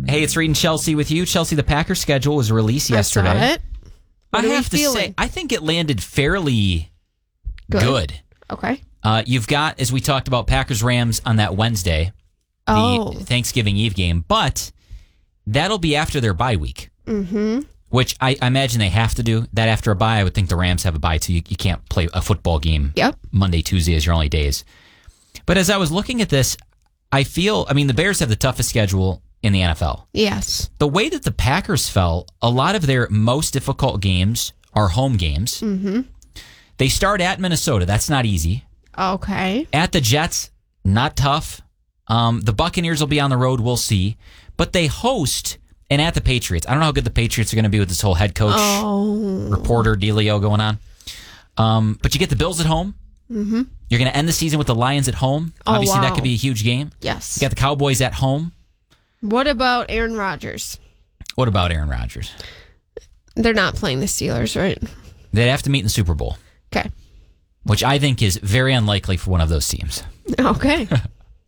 Hey, it's Reed and Chelsea with you. Chelsea, the Packers schedule was released yesterday. I saw it. I have to say, I think it landed fairly good. Okay. You've got, as we talked about, Packers-Rams on that Wednesday, the Thanksgiving Eve game, but that'll be after their bye week, which I imagine they have to do. That after a bye, I would think the Rams have a bye, so you can't play a football game Monday, Tuesday as your only days. But as I was looking at this, the Bears have the toughest schedule in the NFL. Yes. The way that the Packers fell, a lot of their most difficult games are home games. Mm-hmm. They start at Minnesota. That's not easy. Okay. At the Jets, not tough. The Buccaneers will be on the road. We'll see. But they host, and at the Patriots. I don't know how good the Patriots are going to be with this whole head coach reporter dealio going on. But you get the Bills at home. Mm-hmm. You're going to end the season with the Lions at home. Obviously, that could be a huge game. Yes. You got the Cowboys at home. What about Aaron Rodgers? What about Aaron Rodgers? They're not playing the Steelers, right? They'd have to meet in the Super Bowl. Okay. Which I think is very unlikely for one of those teams. Okay.